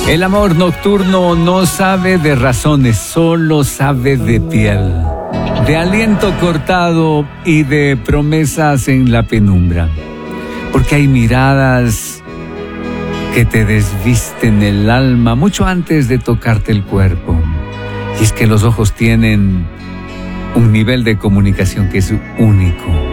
El amor nocturno no sabe de razones, solo sabe de piel, de aliento cortado y de promesas en la penumbra. Porque hay miradas que te desvisten el alma mucho antes de tocarte el cuerpo. Y es que los ojos tienen un nivel de comunicación que es único.